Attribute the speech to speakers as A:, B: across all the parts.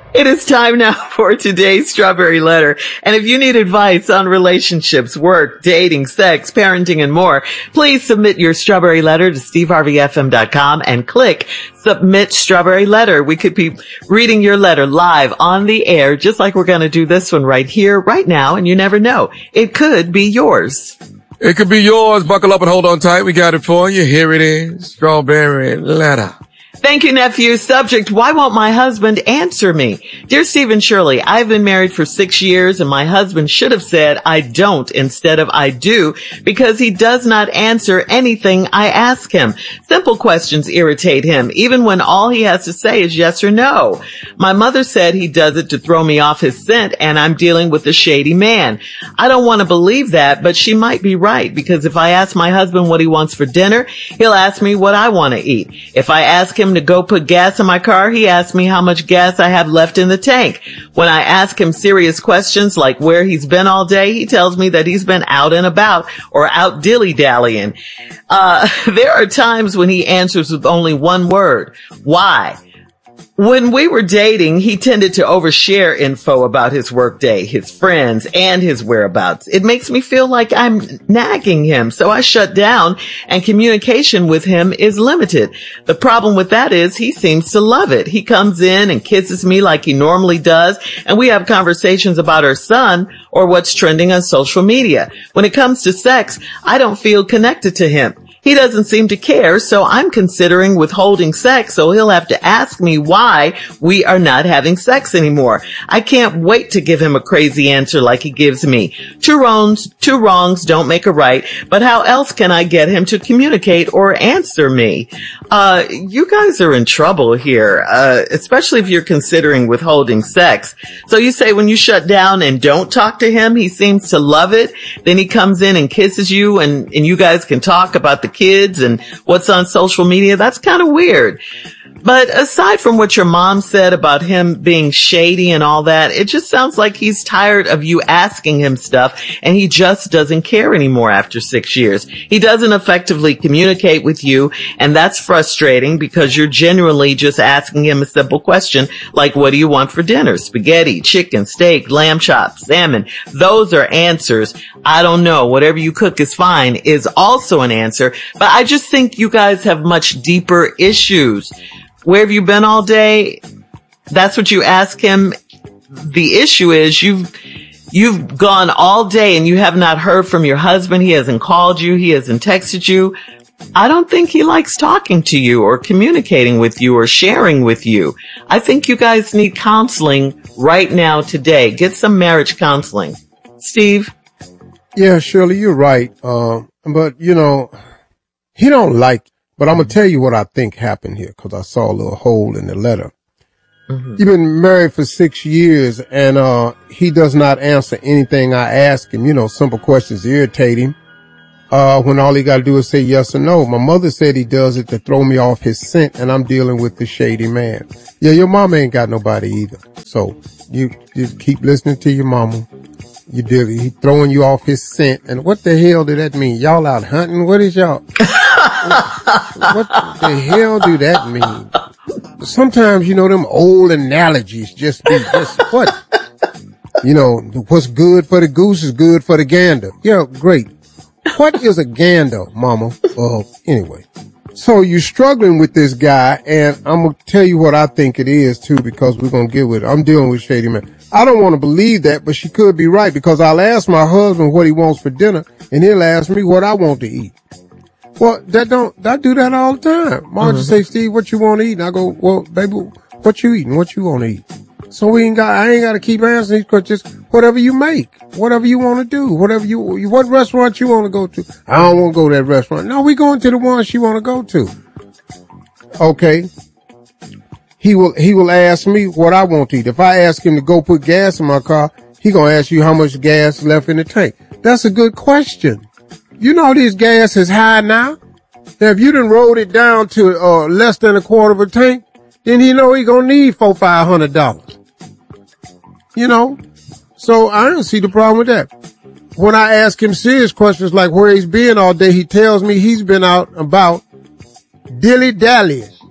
A: It is time now for today's Strawberry Letter. And if you need advice on relationships, work, dating, sex, parenting, and more, please submit your Strawberry Letter to steveharveyfm.com and click Submit Strawberry Letter. We could be reading your letter live on the air, just like we're going to do this one right here, right now, and you never know. It could be yours.
B: It could be yours. Buckle up and hold on tight. We got it for you. Here it is. Strawberry Letter.
A: Thank you, nephew. Subject, why won't my husband answer me? Dear Steve and Shirley, I've been married for 6 years and my husband should have said I don't instead of I do because he does not answer anything I ask him. Simple questions irritate him, even when all he has to say is yes or no. My mother said he does it to throw me off his scent and I'm dealing with a shady man. I don't want to believe that, but she might be right because if I ask my husband what he wants for dinner, he'll ask me what I want to eat. If I ask him to go put gas in my car, he asks me how much gas I have left in the tank. When I ask him serious questions like where he's been all day, he tells me that he's been out and about or out dilly-dallying. There are times when he answers with only one word. Why? When we were dating, he tended to overshare info about his workday, his friends, and his whereabouts. It makes me feel like I'm nagging him, so I shut down and communication with him is limited. The problem with that is he seems to love it. He comes in and kisses me like he normally does, and we have conversations about our son or what's trending on social media. When it comes to sex, I don't feel connected to him. He doesn't seem to care, so I'm considering withholding sex, so he'll have to ask me why we are not having sex anymore. I can't wait to give him a crazy answer like he gives me. Two wrongs don't make a right, but how else can I get him to communicate or answer me? You guys are in trouble here, especially if you're considering withholding sex. So you say when you shut down and don't talk to him, he seems to love it. Then he comes in and kisses you and you guys can talk about the kids and what's on social media. That's kind of weird. But aside from what your mom said about him being shady and all that, it just sounds like he's tired of you asking him stuff and he just doesn't care anymore after 6 years. He doesn't effectively communicate with you and that's frustrating because you're genuinely just asking him a simple question like, what do you want for dinner? Spaghetti, chicken, steak, lamb chops, salmon. Those are answers. I don't know. Whatever you cook is fine is also an answer. But I just think you guys have much deeper issues. Where have you been all day? That's what you ask him. The issue is you've gone all day and you have not heard from your husband. He hasn't called you. He hasn't texted you. I don't think he likes talking to you or communicating with you or sharing with you. I think you guys need counseling right now today. Get some marriage counseling. Steve?
C: Yeah, Shirley, you're right. But he don't like. But I'm going to tell you what I think happened here because I saw a little hole in the letter. Mm-hmm. You've been married for 6 years and, he does not answer anything I ask him. Simple questions irritate him. When all he got to do is say yes or no. My mother said he does it to throw me off his scent and I'm dealing with the shady man. Yeah, your mama ain't got nobody either. So you just keep listening to your mama. He throwing you off his scent. And what the hell did that mean? Y'all out hunting? What is y'all? What the hell do that mean? Sometimes, them old analogies just what? What's good for the goose is good for the gander. Yeah, great. What is a gander, mama? Anyway. So you're struggling with this guy and I'm going to tell you what I think it is too because we're going to get with it. I'm dealing with shady man. I don't want to believe that, but she could be right because I'll ask my husband what he wants for dinner and he'll ask me what I want to eat. Well, I do that all the time. Mom just say, Steve, what you want to eat? And I go, well, baby, what you eating? What you want to eat? So I ain't got to keep answering these questions. Whatever you make, whatever you want to do, what restaurant you want to go to? I don't want to go to that restaurant. No, we going to the one she want to go to. Okay. He will ask me what I want to eat. If I ask him to go put gas in my car, he gonna ask you how much gas left in the tank. That's a good question. This gas is high now. Now, if you done rolled it down to, less than a quarter of a tank, then he gonna need $400-500. So I don't see the problem with that. When I ask him serious questions like where he's been all day, he tells me he's been out about dilly-dallying.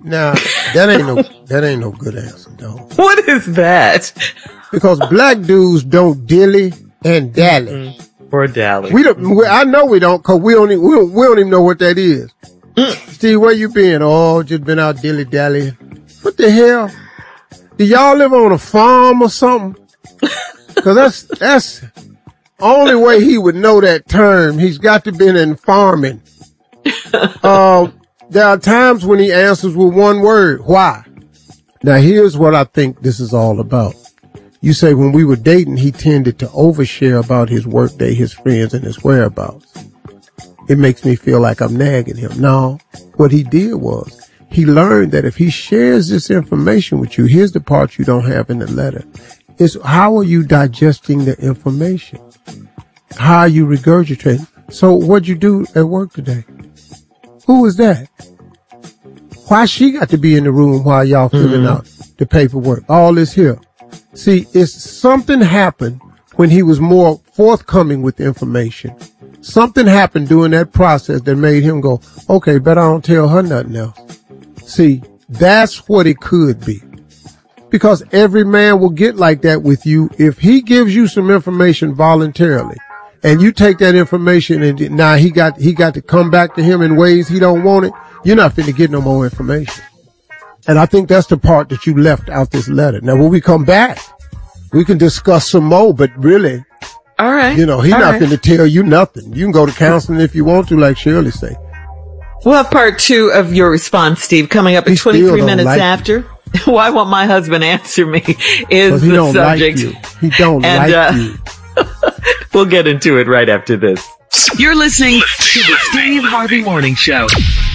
C: Now, that ain't no good answer, though.
A: What is that?
C: Because black dudes don't dilly and dally.
A: Or dally.
C: I know we don't, cause we don't even know what that is. Steve, where you been? Oh, just been out dilly dally. What the hell? Do y'all live on a farm or something? Cause that's only way he would know that term. He's got to been in farming. There are times when he answers with one word. Why? Now here's what I think this is all about. You say when we were dating, he tended to overshare about his workday, his friends, and his whereabouts. It makes me feel like I'm nagging him. No, what he did was he learned that if he shares this information with you, here's the part you don't have in the letter. It's how are you digesting the information? How are you regurgitating? So what'd you do at work today? Who was that? Why she got to be in the room while y'all filling out the paperwork? All this here. See, it's something happened when he was more forthcoming with information. Something happened during that process that made him go, okay, bet I don't tell her nothing else. See, that's what it could be. Because every man will get like that with you if he gives you some information voluntarily. And you take that information and now he got to come back to him in ways he don't want it. You're not finna get no more information. And I think that's the part that you left out this letter. Now, when we come back, we can discuss some more, but really,
A: all right.
C: You know, he's not finna tell you nothing. You can go to counseling if you want to, like Shirley say.
A: We'll have part 2 of your response, Steve, coming up at 23 minutes after. Why won't my husband answer me is the subject.
C: He don't like you.
A: We'll get into it right after this.
D: You're listening to the Steve Harvey Morning Show.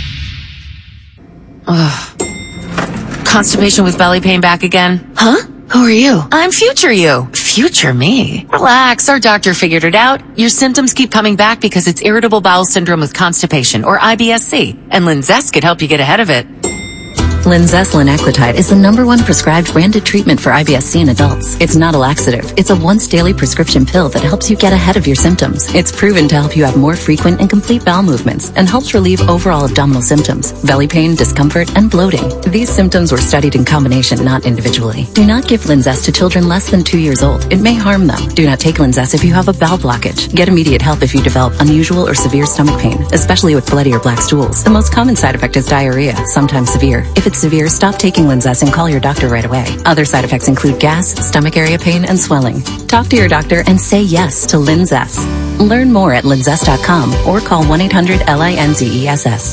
E: Constipation with belly pain back again? Huh? Who are you? I'm future you. Future me? Relax, our doctor figured it out. Your symptoms keep coming back because it's irritable bowel syndrome with constipation, or IBS-C, and Linzess could help you get ahead of it.
F: Linzess linaclotide is the #1 prescribed branded treatment for IBS-C in adults. It's not a laxative. It's a once daily prescription pill that helps you get ahead of your symptoms. It's proven to help you have more frequent and complete bowel movements and helps relieve overall abdominal symptoms, belly pain, discomfort, and bloating. These symptoms were studied in combination, not individually. Do not give Linzess to children less than 2 years old. It may harm them. Do not take Linzess if you have a bowel blockage. Get immediate help if you develop unusual or severe stomach pain, especially with bloody or black stools. The most common side effect is diarrhea, sometimes severe. If it's severe, stop taking Linzess and call your doctor right away. Other side effects include gas, stomach area pain, and swelling. Talk to your doctor and say yes to Linzess. Learn more at linzess.com or call 1-800-LINZESS.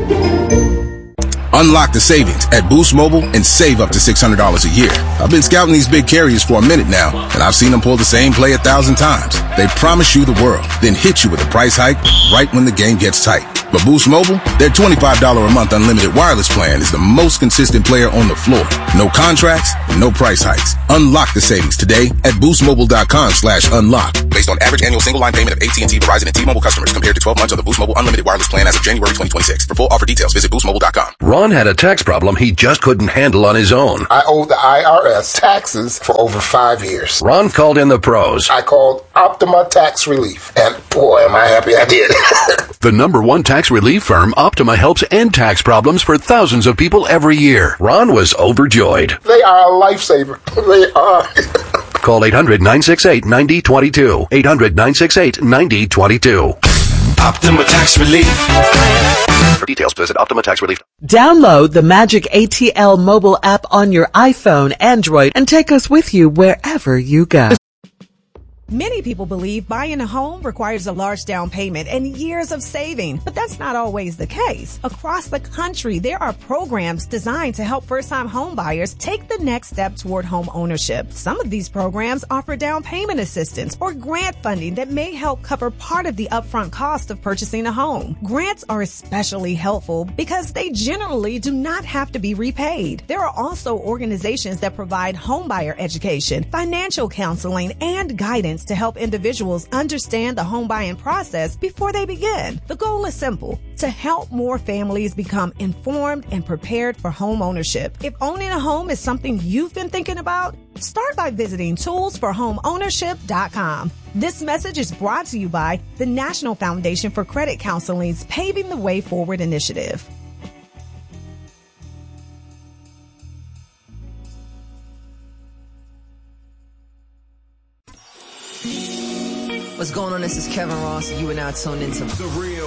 G: Unlock the savings at Boost Mobile and save up to $600 a year. I've been scouting these big carriers for a minute now, and I've seen them pull the same play 1,000 times. They promise you the world, then hit you with a price hike right when the game gets tight. But Boost Mobile, their $25 a month unlimited wireless plan is the most consistent player on the floor. No contracts, no price hikes. Unlock the savings today at boostmobile.com/unlock. Based on average annual single line payment of AT&T, Verizon, and T-Mobile customers compared to 12 months of the Boost Mobile unlimited wireless plan as of January 2026. For full offer details, visit boostmobile.com.
H: Ron had a tax problem he just couldn't handle on his own.
I: I owe the IRS taxes for over 5 years.
H: Ron called in the pros.
I: I called Optima Tax Relief, and boy, am I happy I did.
H: The #1 tax relief firm, Optima, helps end tax problems for thousands of people every year. Ron was overjoyed.
I: They are a lifesaver. They are.
H: Call 800-968-9022. 800-968-9022.
D: Optima Tax Relief.
H: For details, visit Optima Tax Relief.
A: Download the Magic ATL mobile app on your iPhone, Android, and take us with you wherever you go.
J: Many people believe buying a home requires a large down payment and years of saving, but that's not always the case. Across the country, there are programs designed to help first-time home buyers take the next step toward home ownership. Some of these programs offer down payment assistance or grant funding that may help cover part of the upfront cost of purchasing a home. Grants are especially helpful because they generally do not have to be repaid. There are also organizations that provide homebuyer education, financial counseling, and guidance to help individuals understand the home buying process before they begin. The goal is simple: to help more families become informed and prepared for home ownership. If owning a home is something you've been thinking about, start by visiting toolsforhomeownership.com. This message is brought to you by the National Foundation for Credit Counseling's Paving the Way Forward initiative.
K: What's going on? This is Kevin Ross. You are now tuned into
L: The Real